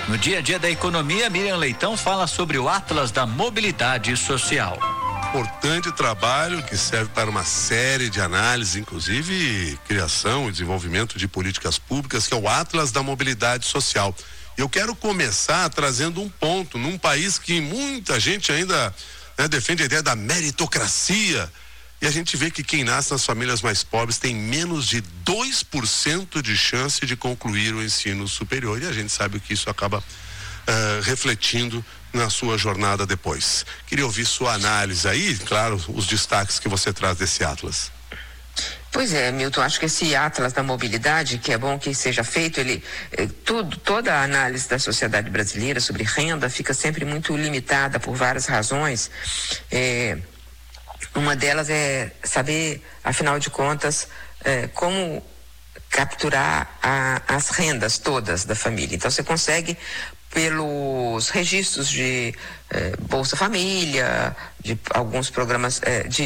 No dia a dia da economia, Miriam Leitão fala sobre o Atlas da Mobilidade Social. Importante trabalho que serve para uma série de análises, inclusive criação e desenvolvimento de políticas públicas, que é o Atlas da Mobilidade Social. Eu quero começar trazendo um ponto num país que muita gente ainda defende a ideia da meritocracia, e a gente vê que quem nasce nas famílias mais pobres tem menos de 2% de chance de concluir o ensino superior, e a gente sabe que isso acaba refletindo na sua jornada depois. Queria ouvir sua análise aí, claro, os destaques que você traz desse Atlas. Pois é, Milton, acho que esse Atlas da Mobilidade, que é bom que seja feito, toda a análise da sociedade brasileira sobre renda fica sempre muito limitada por várias razões. Uma delas é saber, afinal de contas, como capturar as rendas todas da família. Então, você consegue, pelos registros de Bolsa Família, de alguns programas,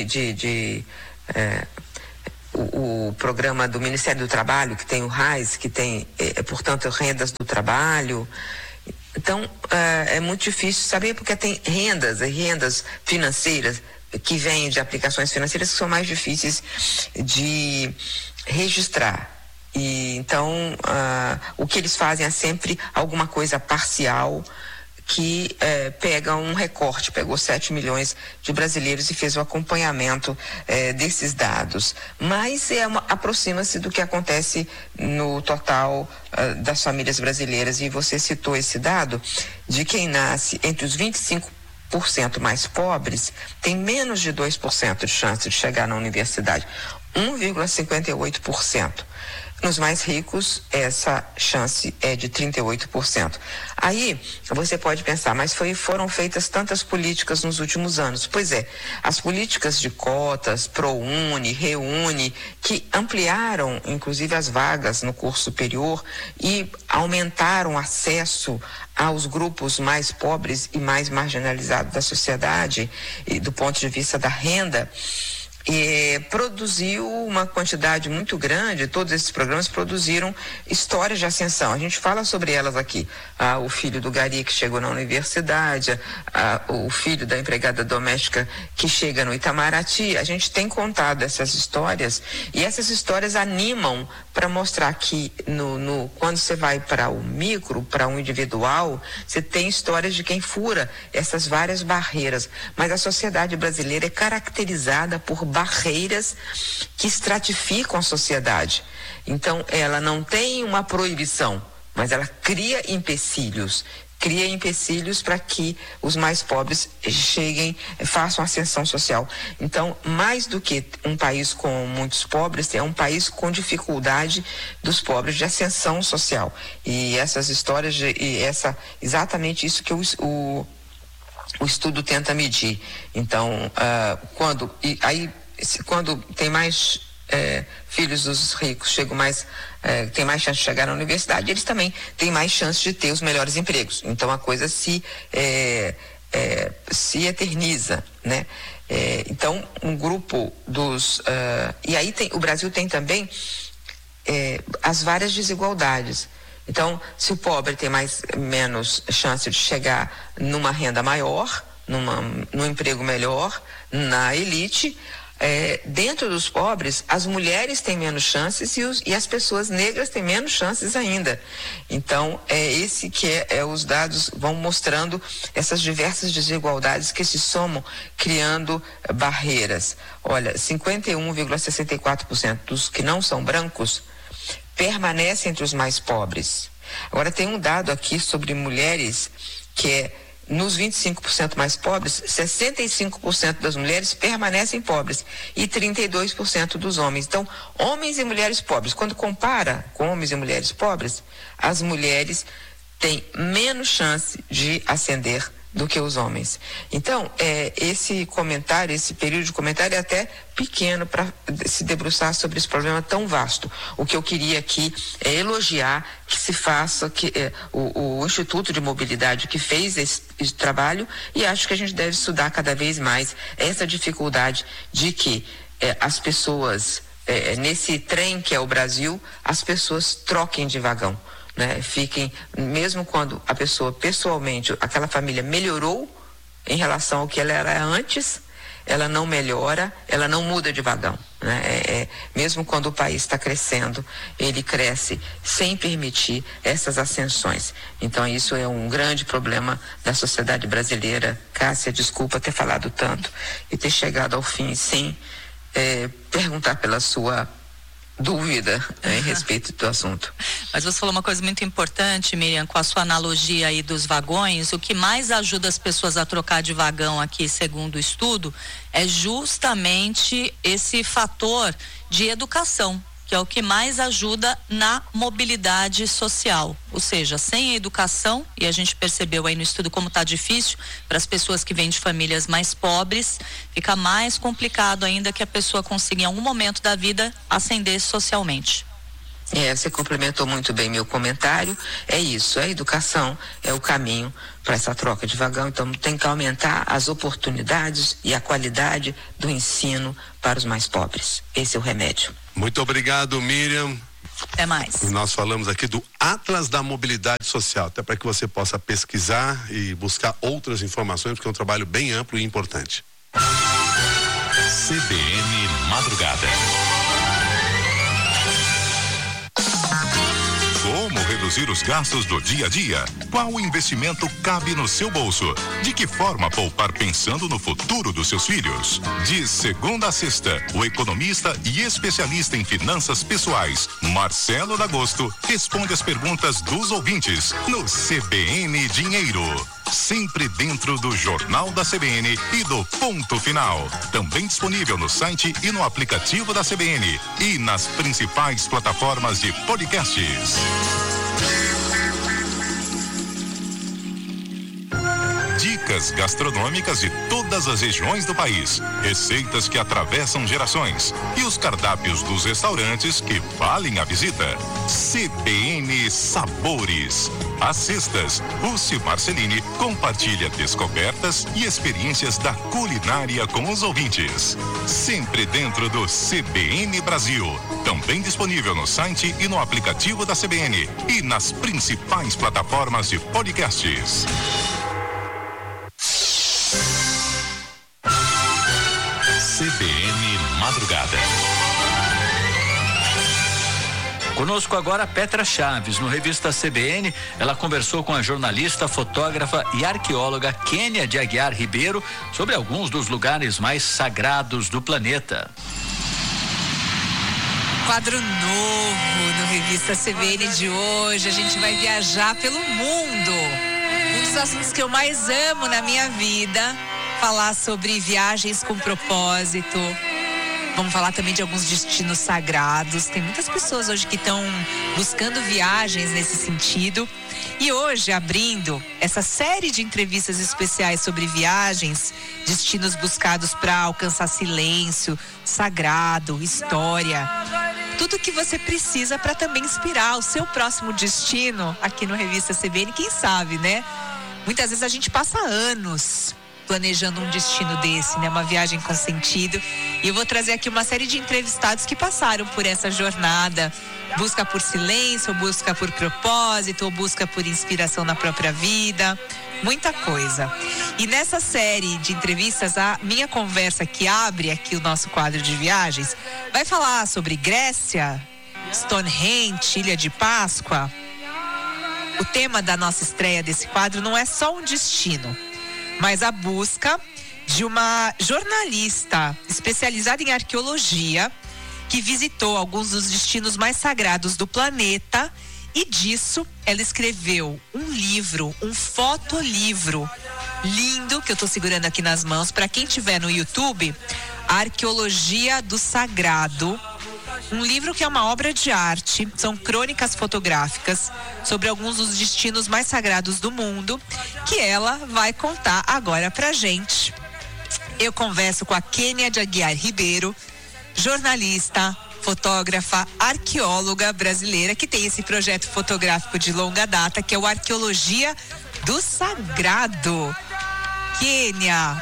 o programa do Ministério do Trabalho, que tem o RAIS, que tem, portanto, rendas do trabalho. Então, é muito difícil saber, porque tem rendas financeiras que vêm de aplicações financeiras que são mais difíceis de registrar. E então, o que eles fazem é sempre alguma coisa parcial que pega um recorte, pegou 7 milhões de brasileiros e fez o acompanhamento desses dados. Mas aproxima-se do que acontece no total das famílias brasileiras. E você citou esse dado de quem nasce entre os 25% mais pobres tem menos de 2% de chance de chegar na universidade, 1,58%. Nos mais ricos, essa chance é de 38%. Aí, você pode pensar, mas foram feitas tantas políticas nos últimos anos. Pois é, as políticas de cotas, ProUni, ReUni, que ampliaram, inclusive, as vagas no curso superior e aumentaram o acesso aos grupos mais pobres e mais marginalizados da sociedade, e do ponto de vista da renda, produziu uma quantidade muito grande. Todos esses programas produziram histórias de ascensão. A gente fala sobre elas aqui. O filho do gari que chegou na universidade, o filho da empregada doméstica que chega no Itamaraty. A gente tem contado essas histórias, e essas histórias animam para mostrar que quando você vai para o micro, para o individual, você tem histórias de quem fura essas várias barreiras. Mas a sociedade brasileira é caracterizada por barreiras que estratificam a sociedade. Então, ela não tem uma proibição, mas ela cria empecilhos para que os mais pobres façam ascensão social. Então, mais do que um país com muitos pobres, é um país com dificuldade dos pobres de ascensão social. E essas histórias, exatamente isso que o estudo tenta medir. Então, quando tem mais filhos dos ricos tem mais chance de chegar na universidade, eles também têm mais chance de ter os melhores empregos. Então a coisa se eterniza, né? Então um grupo e aí o Brasil tem também as várias desigualdades. Então, se o pobre tem menos chance de chegar numa renda maior, num emprego melhor, na elite, dentro dos pobres, as mulheres têm menos chances e as pessoas negras têm menos chances ainda. Então, esse que os dados vão mostrando essas diversas desigualdades que se somam, criando barreiras. Olha, 51,64% dos que não são brancos permanecem entre os mais pobres. Agora, tem um dado aqui sobre mulheres que nos 25% mais pobres, 65% das mulheres permanecem pobres e 32% dos homens. Então, homens e mulheres pobres, quando compara com homens e mulheres pobres, as mulheres têm menos chance de ascender do que os homens. Então, esse período de comentário é até pequeno para se debruçar sobre esse problema tão vasto. O que eu queria aqui é elogiar que se faça, o Instituto de Mobilidade que fez esse trabalho, e acho que a gente deve estudar cada vez mais essa dificuldade de que as pessoas, nesse trem que é o Brasil, as pessoas troquem de vagão. né? Fiquem, mesmo quando a pessoa pessoalmente, aquela família melhorou em relação ao que ela era antes, ela não melhora, ela não muda de vagão, né? Mesmo quando o país está crescendo, ele cresce sem permitir essas ascensões. Então isso é um grande problema da sociedade brasileira. Cássia, desculpa ter falado tanto e ter chegado ao fim sem perguntar pela sua dúvida em respeito do assunto. Mas você falou uma coisa muito importante, Miriam, com a sua analogia aí dos vagões. O que mais ajuda as pessoas a trocar de vagão aqui, segundo o estudo, é justamente esse fator de educação, que é o que mais ajuda na mobilidade social. Ou seja, sem a educação, e a gente percebeu aí no estudo como está difícil para as pessoas que vêm de famílias mais pobres, fica mais complicado ainda que a pessoa consiga em algum momento da vida ascender socialmente. Você complementou muito bem meu comentário. É isso, a educação é o caminho para essa troca de vagão. Então tem que aumentar as oportunidades e a qualidade do ensino para os mais pobres. Esse é o remédio. Muito obrigado, Miriam. Até mais. Nós falamos aqui do Atlas da Mobilidade Social, até para que você possa pesquisar e buscar outras informações, porque é um trabalho bem amplo e importante. CBN Madrugada. Como reduzir os gastos do dia a dia? Qual investimento cabe no seu bolso? De que forma poupar pensando no futuro dos seus filhos? De segunda a sexta, o economista e especialista em finanças pessoais, Marcelo D'Agosto, responde as perguntas dos ouvintes no CBN Dinheiro. Sempre dentro do Jornal da CBN e do Ponto Final. Também disponível no site e no aplicativo da CBN e nas principais plataformas de podcasts. Dicas gastronômicas de todas as regiões do país, receitas que atravessam gerações e os cardápios dos restaurantes que valem a visita. CBN Sabores. Às sextas, Lúcio Marcelini compartilha descobertas e experiências da culinária com os ouvintes. Sempre dentro do CBN Brasil. Também disponível no site e no aplicativo da CBN e nas principais plataformas de podcasts. CBN Madrugada. Conosco agora Petra Chaves, no Revista CBN. Ela conversou com a jornalista, fotógrafa e arqueóloga Kênia de Aguiar Ribeiro sobre alguns dos lugares mais sagrados do planeta. Quadro novo no Revista CBN de hoje. A gente vai viajar pelo mundo. Um dos assuntos que eu mais amo na minha vida, falar sobre viagens com propósito. Vamos falar também de alguns destinos sagrados. Tem muitas pessoas hoje que estão buscando viagens nesse sentido. E hoje, abrindo essa série de entrevistas especiais sobre viagens, destinos buscados para alcançar silêncio, sagrado, história. Tudo que você precisa para também inspirar o seu próximo destino aqui no Revista CBN, quem sabe, né? Muitas vezes a gente passa anos planejando um destino desse, né? Uma viagem com sentido. E eu vou trazer aqui uma série de entrevistados que passaram por essa jornada. Busca por silêncio, ou busca por propósito, ou busca por inspiração na própria vida. Muita coisa. E nessa série de entrevistas, a minha conversa que abre aqui o nosso quadro de viagens vai falar sobre Grécia, Stonehenge, Ilha de Páscoa. O tema da nossa estreia desse quadro não é só um destino, mas a busca de uma jornalista especializada em arqueologia que visitou alguns dos destinos mais sagrados do planeta e disso ela escreveu um livro, um fotolivro lindo que eu estou segurando aqui nas mãos. Para quem tiver no YouTube, Arqueologia do Sagrado. Um livro que é uma obra de arte, são crônicas fotográficas sobre alguns dos destinos mais sagrados do mundo, que ela vai contar agora pra gente. Eu converso com a Kênia de Aguiar Ribeiro, jornalista, fotógrafa, arqueóloga brasileira, que tem esse projeto fotográfico de longa data, que é o Arqueologia do Sagrado. Kênia,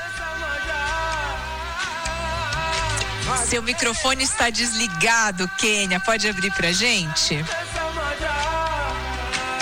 seu microfone está desligado, Kênia. Pode abrir pra gente?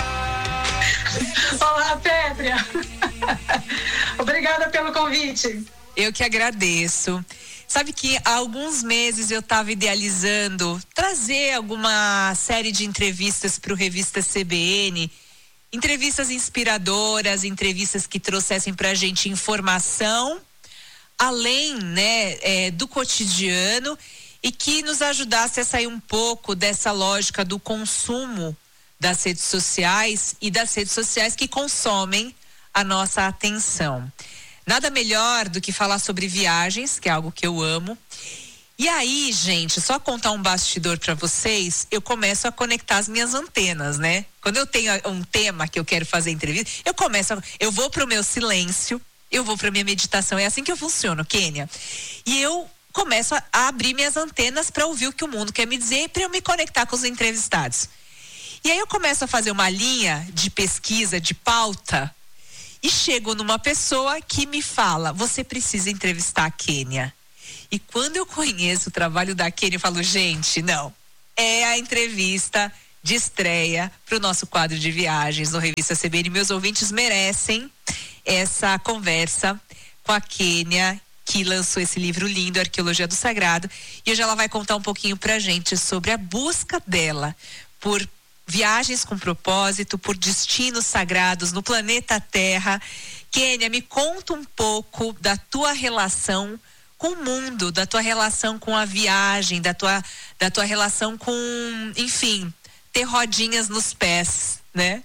Olá, Pétria. Obrigada pelo convite. Eu que agradeço. Sabe que há alguns meses eu estava idealizando trazer alguma série de entrevistas para o Revista CBN, entrevistas inspiradoras, entrevistas que trouxessem para a gente informação, além, né, do cotidiano, e que nos ajudasse a sair um pouco dessa lógica do consumo das redes sociais e das redes sociais que consomem a nossa atenção. Nada melhor do que falar sobre viagens, que é algo que eu amo. E aí, gente, só contar um bastidor para vocês, eu começo a conectar as minhas antenas, né? Quando eu tenho um tema que eu quero fazer entrevista, eu vou pro meu silêncio, eu vou pra minha meditação, é assim que eu funciono, Kênia. E eu começo a abrir minhas antenas para ouvir o que o mundo quer me dizer e para eu me conectar com os entrevistados. E aí eu começo a fazer uma linha de pesquisa, de pauta, e chego numa pessoa que me fala, você precisa entrevistar a Kênia. E quando eu conheço o trabalho da Kênia, eu falo, gente, não, é a entrevista de estreia para o nosso quadro de viagens no Revista CBN. Meus ouvintes merecem essa conversa com a Kênia, que lançou esse livro lindo, Arqueologia do Sagrado. E hoje ela vai contar um pouquinho pra gente sobre a busca dela por viagens com propósito, por destinos sagrados no planeta Terra. Kênia, me conta um pouco da tua relação com o mundo, da tua relação com a viagem, da tua relação com, enfim, ter rodinhas nos pés, né?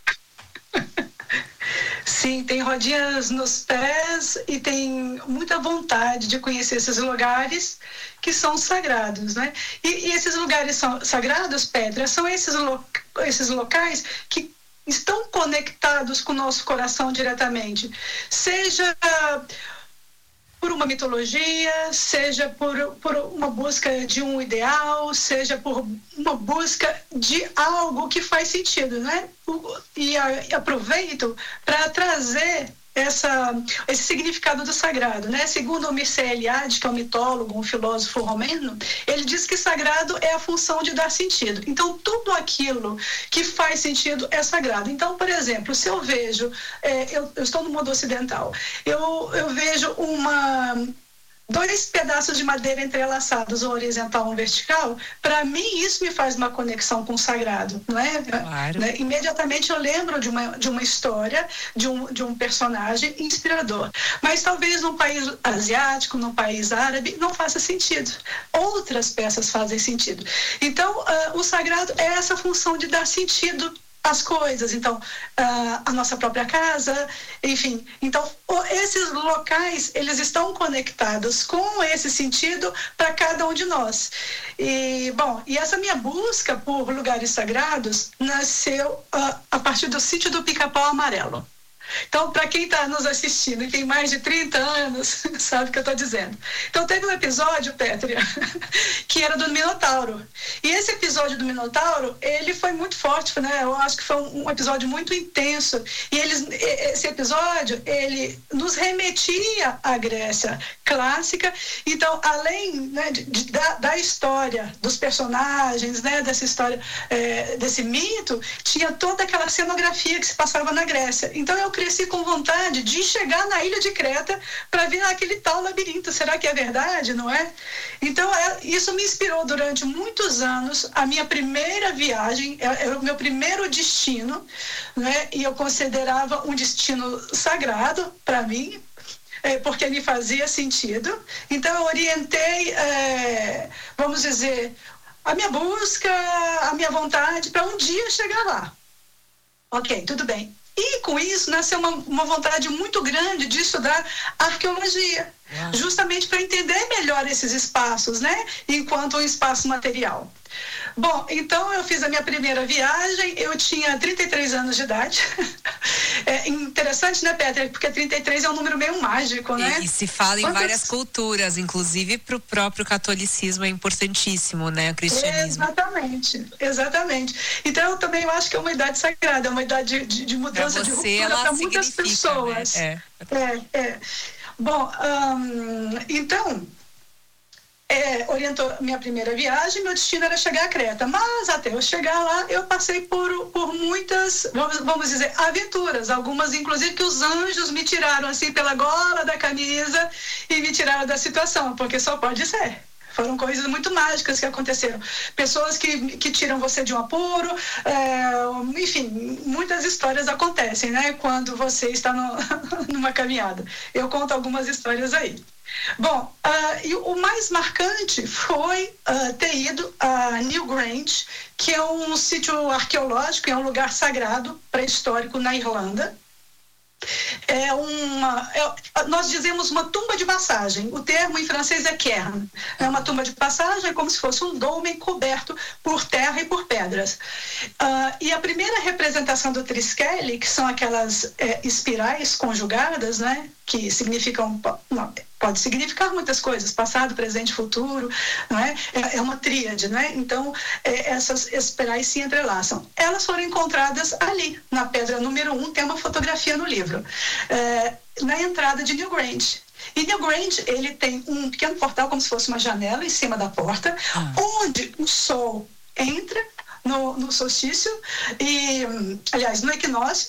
Sim, tem rodinhas nos pés e tem muita vontade de conhecer esses lugares que são sagrados, né? E esses lugares são sagrados, Petra, são esses locais que estão conectados com o nosso coração diretamente. Seja por uma mitologia, seja por uma busca de um ideal, seja por uma busca de algo que faz sentido, né? E aproveito para trazer esse significado do sagrado, né? Segundo o Mircea Eliade, que é um mitólogo, um filósofo romeno, ele diz que sagrado é a função de dar sentido. Então, tudo aquilo que faz sentido é sagrado. Então, por exemplo, se eu vejo, eu estou no mundo ocidental, eu vejo dois pedaços de madeira entrelaçados, um horizontal e um vertical, para mim isso me faz uma conexão com o sagrado, não é? Claro. Né? Imediatamente eu lembro de uma história, de um personagem inspirador. Mas talvez num país asiático, num país árabe, não faça sentido. Outras peças fazem sentido. Então, o sagrado é essa função de dar sentido as coisas, então a nossa própria casa, enfim, então esses locais, eles estão conectados com esse sentido para cada um de nós. E essa minha busca por lugares sagrados nasceu a partir do sítio do Pica-Pau Amarelo. Então, para quem está nos assistindo e tem mais de 30 anos, sabe o que eu estou dizendo. Então, teve um episódio, Pétria, que era do Minotauro. E esse episódio do Minotauro, ele foi muito forte, né? Eu acho que foi um episódio muito intenso. E esse episódio, ele nos remetia à Grécia clássica. Então, além, né, da história, dos personagens, né, dessa história, desse mito, tinha toda aquela cenografia que se passava na Grécia. Então, eu cresci com vontade de chegar na ilha de Creta para ver aquele tal labirinto. Será que é verdade, não é? Então, isso me inspirou durante muitos anos. A minha primeira viagem, era o meu primeiro destino, né? E eu considerava um destino sagrado para mim, porque me fazia sentido. Então, eu orientei, vamos dizer, a minha busca, a minha vontade para um dia chegar lá. Ok, tudo bem. E com isso nasceu uma vontade muito grande de estudar arqueologia, justamente para entender melhor esses espaços, né? Enquanto um espaço material. Bom, então eu fiz a minha primeira viagem, eu tinha 33 anos de idade. É interessante, né, Petra? Porque 33 é um número meio mágico, né? E se fala em várias culturas, inclusive para o próprio catolicismo é importantíssimo, né? O cristianismo. Exatamente. Então eu também acho que é uma idade sagrada, é uma idade de mudança de ruptura para muitas pessoas. Né? Bom, então orientou minha primeira viagem. Meu destino era chegar a Creta, mas até eu chegar lá eu passei por muitas, vamos dizer, aventuras, algumas inclusive que os anjos me tiraram assim pela gola da camisa e me tiraram da situação, porque só pode ser. Foram coisas muito mágicas que aconteceram. Pessoas que tiram você de um apuro, enfim, muitas histórias acontecem, né? Quando você está numa caminhada. Eu conto algumas histórias aí. Bom, e o mais marcante foi ter ido a Newgrange, que é um sítio arqueológico, é um lugar sagrado, pré-histórico na Irlanda. Nós dizemos uma tumba de passagem. O termo em francês é cairn. É uma tumba de passagem, é como se fosse um dolmen coberto por terra e por pedras. E a primeira representação do Triskele, que são aquelas espirais conjugadas, né, que significam... Pode significar muitas coisas, passado, presente, futuro, não é? É uma tríade, né? Então, essas espirais se entrelaçam. Elas foram encontradas ali, na pedra número 1, tem uma fotografia no livro, na entrada de Newgrange. E Newgrange, ele tem um pequeno portal, como se fosse uma janela em cima da porta, onde o sol entra no solstício, aliás, no equinócio,